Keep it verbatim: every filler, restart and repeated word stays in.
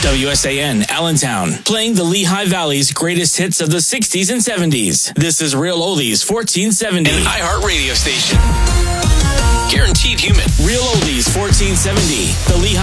W S A N, Allentown, playing the Lehigh Valley's greatest hits of the sixties and seventies. This is Real Oldies fourteen seventy. An iHeart radio station. Guaranteed human. Real Oldies fourteen seventy. The Lehigh